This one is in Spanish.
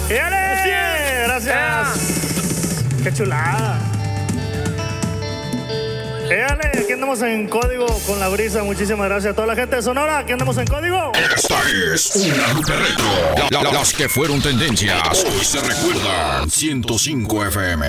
¡Yale! Gracias. ¡Qué chulada! ¡Éale! Aquí andamos en código con la brisa. Muchísimas gracias a toda la gente de Sonora. Aquí andamos en código. Esta es una Lupe Retro. Las que fueron tendencias hoy se recuerdan. 105 FM.